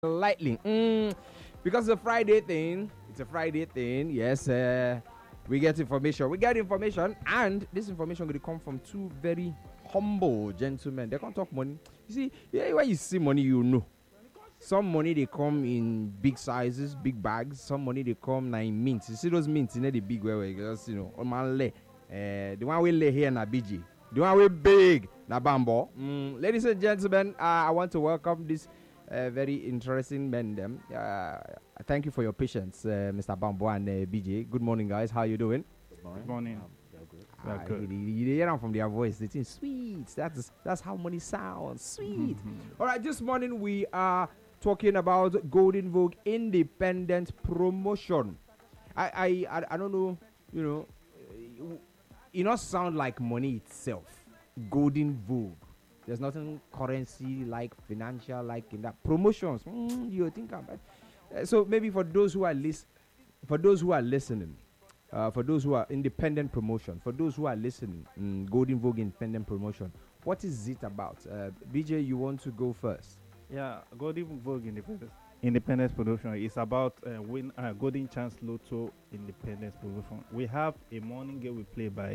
lightly. Because it's a Friday thing. It's a Friday thing. Yes, we get information. We get information, and this information going to come from two very humble gentlemen. They can't talk money. You see, yeah, when you see money, you know. Some money they come in big sizes, big bags. Some money they come in mints. You see those mints in the big way, just on my leg. The one we lay here na BG. The one we big na Bambo. Ladies and gentlemen, I want to welcome this very interesting men. Thank you for your patience, Mr. Bambo and BJ. Good morning, guys. How you doing? Good morning. We are good. You hear them from their voice. They think sweet. That's how money sounds. Sweet. All right. This morning we are talking about Golden Vogue Independent Promotion. I don't know. It not sound like money itself. Golden Vogue. There's nothing currency like, financial like in that. Promotions. You think about. So maybe for those who are listening, for those who are independent promotion, for those who are listening, Golden Vogue Independent Promotion, what is it about? BJ, you want to go first? Yeah, Golden Vogue Independence Promotion is about Golden Chance Lotto Independence Promotion. We have a morning game we play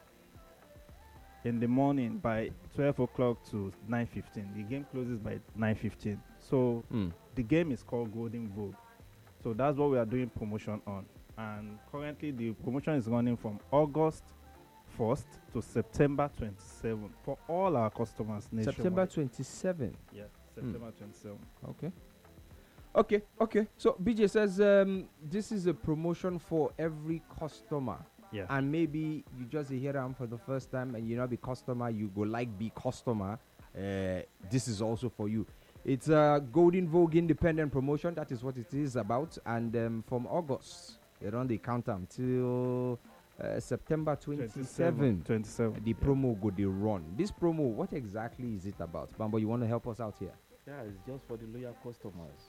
in the morning by 12 o'clock to 9:15. The game closes by 9:15. So the game is called Golden Vogue. So that's what we are doing promotion on. And currently the promotion is running from August 1st to September 27th for all our customers nationwide. September 27th. Yeah, September 27th. Okay. So BJ says this is a promotion for every customer. Yeah. And maybe you just hear them for the first time and you not be customer, you go like be customer. This is also for you. It's a Golden Vogue Independent Promotion. That is what it is about. And from August, they run the countdown till September 27. 27. The promo go the run. This promo, what exactly is it about? Bambo, you want to help us out here? Yeah, it's just for the loyal customers.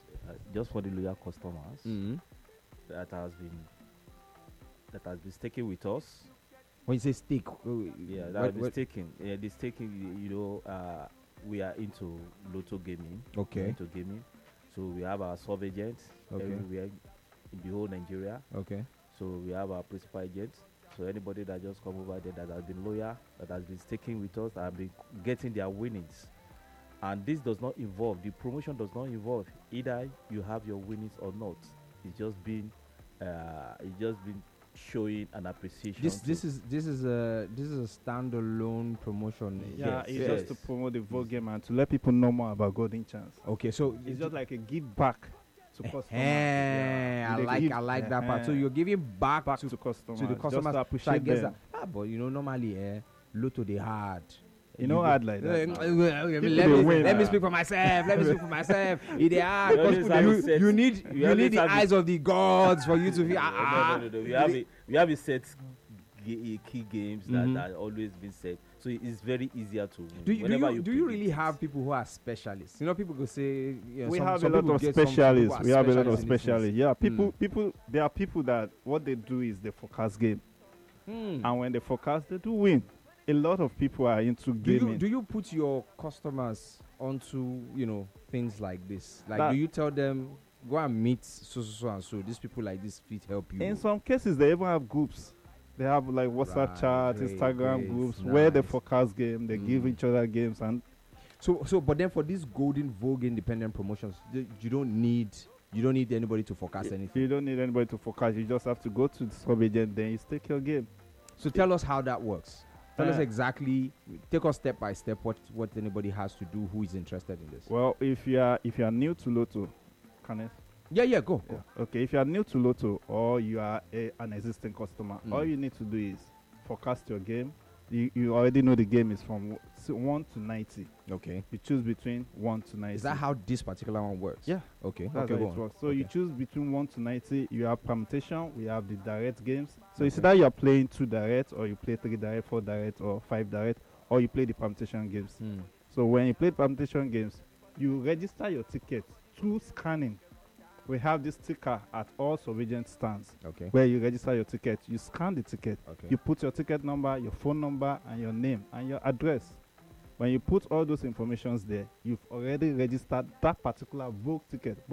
That has been sticking with us. When you say stick, Yeah, that has been sticking. Yeah, the sticking. We are into lotto gaming. Okay. We're into gaming. So we have our sub agents everywhere in the whole Nigeria. Okay. So we have our principal agents. So anybody that just come over there that has been loyal, that has been sticking with us, and been getting their winnings. And this does not involve, the promotion does not involve either you have your winnings or not. It's just been showing an appreciation. This is a standalone promotion. Yeah, Yes. it's just to promote the Vogue game and to let people know more about Golden Chance. Okay, so It's just like a give back to customers. I like that part. So you're giving back to customers. to the customers. Just to So I appreciate guess them. but normally Lotto they hard. Hard like that. Let me speak for myself. It is hard. You always have it set. You need You always the have eyes of the gods for you to feel. No. We have a set key games that are always been set. So it's very easier to win. Do you play really it. have people who are specialists? People go say We some have a people lot of get some people specialists. who are We have a lot of specialists in these specialists. Yeah, people. There are people that what they do is they forecast game, things. and when they forecast, they do win. A lot of people are into gaming. Do you put your customers onto things like this? Like, That- do you tell them go and meet so and so? These people like this fit help you. In some cases, they even have groups. They have like WhatsApp Right, chats, great, Instagram great, groups where they nice. forecast game. They give each other games, and But then for these Golden Vogue Independent Promotions, you don't need anybody to forecast anything. you don't need anybody to forecast. You just have to go to the sub agent, then you stake your game. So tell us how that works. Tell us Uh, exactly. Take us step by step. What anybody has to do who is interested in this. Well, if you are new to Lotto, can I? Yeah. Go. Yeah. Okay, if you are new to Lotto or you are an existing customer, all you need to do is forecast your game. You already know the game is from 1 to 90. Okay. You choose between 1 to 90. Is that how this particular one works? Yeah. Okay. That's Okay. how Go it on. works. So Okay. you choose between 1 to 90. You have permutation. We have the direct games. So it's either you are playing 2 direct, or you play 3 direct, 4 direct, or 5 direct, or you play the permutation games. So when you play permutation games, you register your ticket through scanning. We have this sticker at all sub-agent stands Okay. where you register your ticket. You scan the ticket. Okay. You put your ticket number, your phone number, and your name and your address. When you put all those informations there, you've already registered that particular Vogue ticket.